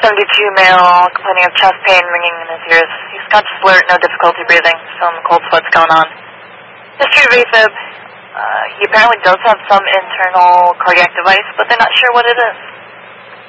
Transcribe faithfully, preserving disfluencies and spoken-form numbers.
seventy-two male complaining of chest pain, ringing in his ears. He's conscious alert, no difficulty breathing, some cold sweats going on. History of AFib. Uh, he apparently does have some internal cardiac device, but they're not sure what it is.